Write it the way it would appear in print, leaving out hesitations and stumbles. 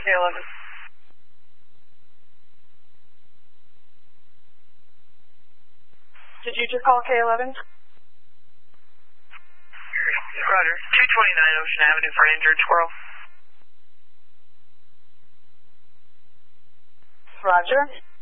K11. Did you just call K11? Roger. 229 Ocean Avenue for an injured squirrel. Roger.